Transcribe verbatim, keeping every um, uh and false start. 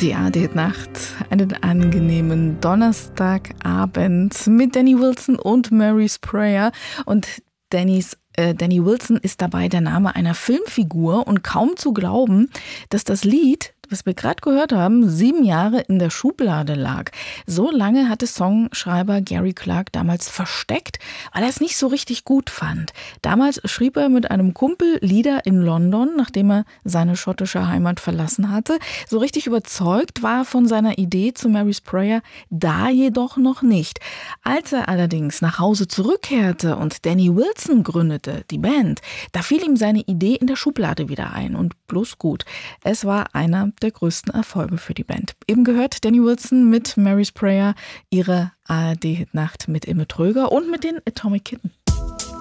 Die A R D-Nacht, einen angenehmen Donnerstagabend mit Danny Wilson und Mary's Prayer. Und Dannys, äh, Danny Wilson ist dabei der Name einer Filmfigur und kaum zu glauben, dass das Lied, was wir gerade gehört haben, sieben Jahre in der Schublade lag. So lange hatte Songschreiber Gary Clark damals versteckt, weil er es nicht so richtig gut fand. Damals schrieb er mit einem Kumpel Lieder in London, nachdem er seine schottische Heimat verlassen hatte. So richtig überzeugt war er von seiner Idee zu Mary's Prayer da jedoch noch nicht. Als er allerdings nach Hause zurückkehrte und Danny Wilson gründete, die Band, da fiel ihm seine Idee in der Schublade wieder ein und bloß gut. Es war einer der größten Erfolge für die Band. Eben gehört Danny Wilson mit Mary's Prayer, ihre A R D-Nacht mit Imme Tröger und mit den Atomic Kitten.